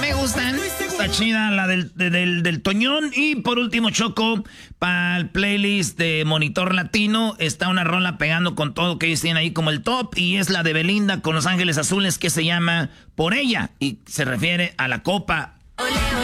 Me gustan. Está chida la del Toñón. Y por último, Choco, para el playlist de Monitor Latino, está una rola pegando con todo que ellos tienen ahí como el top. Y es la de Belinda con Los Ángeles Azules que se llama Por Ella. Y se refiere a la copa. Ole, ole.